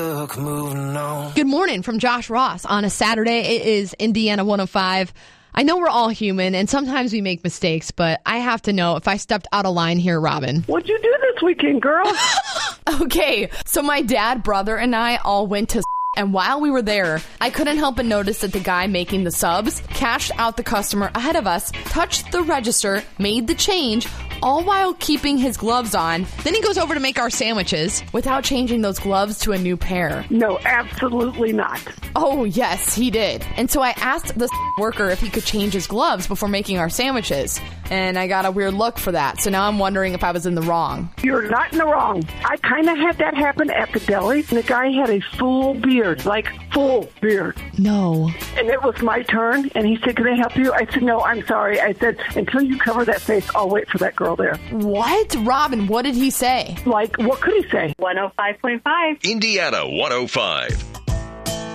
Good morning from Josh Ross on a Saturday. It is Indiana 105. I know we're all human, and sometimes we make mistakes, but I have to know if I stepped out of line here, Robin. What'd you do this weekend, girl? Okay, so my dad, brother, and I all went to and while we were there, I couldn't help but notice that the guy making the subs cashed out the customer ahead of us, touched the register, made the change, all while keeping his gloves on. Then he goes over to make our sandwiches without changing those gloves to a new pair. No, absolutely not. Oh, yes, he did. And so I asked the worker if he could change his gloves before making our sandwiches. And I got a weird look for that. So now I'm wondering if I was in the wrong. You're not in the wrong. I kind of had that happen at the deli. And the guy had a full beard, like full beard. No. And it was my turn. And he said, "Can I help you?" I said, "No, I'm sorry." I said, "Until you cover that face, I'll wait for that girl there." What? Robin, what did he say? Like, what could he say? 105.5. Indiana 105.